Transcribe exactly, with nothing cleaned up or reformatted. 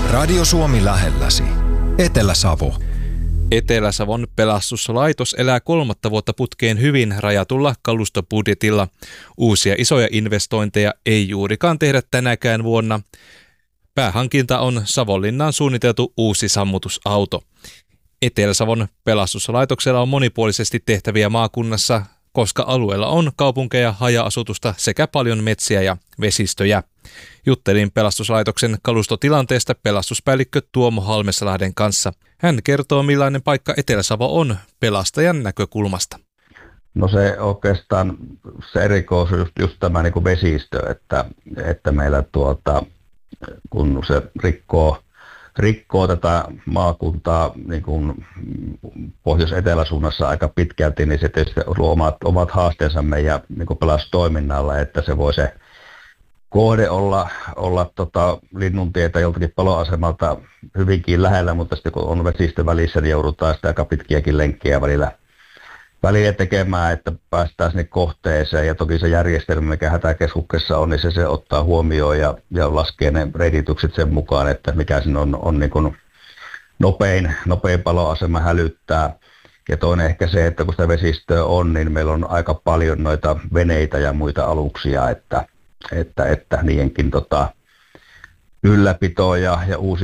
Radio Suomi lähelläsi. Etelä-Savo. Etelä-Savon pelastuslaitos elää kolmatta vuotta putkeen hyvin rajatulla kalustobudjetilla. Uusia isoja investointeja ei juurikaan tehdä tänäkään vuonna. Päähankinta on Savonlinnaan suunniteltu uusi sammutusauto. Etelä-Savon pelastuslaitoksella on monipuolisesti tehtäviä maakunnassa, koska alueella on kaupunkeja, haja-asutusta sekä paljon metsiä ja vesistöjä. Juttelin pelastuslaitoksen kalustotilanteesta pelastuspäällikkö Tuomo Halmesalahden kanssa. Hän kertoo, millainen paikka Etelä-Savo on pelastajan näkökulmasta. No se oikeastaan se erikoisuus just, just tämä niin kuin vesistö, että, että meillä tuota, kun se rikkoo, rikkoo tätä maakuntaa niin kuin pohjois-eteläsuunnassa aika pitkälti, niin se tietysti luo omat, omat haasteensa meidän niin kuin pelastustoiminnalla, että se voi se kohde olla, olla tota, Linnuntietä joltakin paloasemalta hyvinkin lähellä, mutta sitten kun on vesistö välissä, niin joudutaan sitä aika pitkiäkin lenkkejä välillä, välillä tekemään, että päästään sinne kohteeseen. Ja toki se järjestelmä, mikä hätäkeskuksessa on, niin se, se ottaa huomioon ja, ja laskee ne reititykset sen mukaan, että mikä siinä on, on niin kuin nopein, nopein paloasema hälyttää. Ja toinen ehkä se, että kun sitä vesistöä on, niin meillä on aika paljon noita veneitä ja muita aluksia, että Että, että niidenkin tota, ylläpito ja, ja uusi